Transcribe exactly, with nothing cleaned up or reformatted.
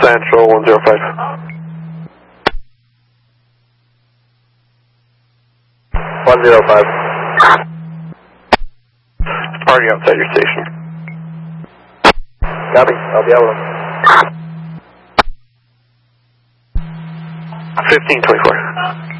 Central one zero five. one zero five. Party outside your station. Copy, I'll be out. fifteen twenty-four.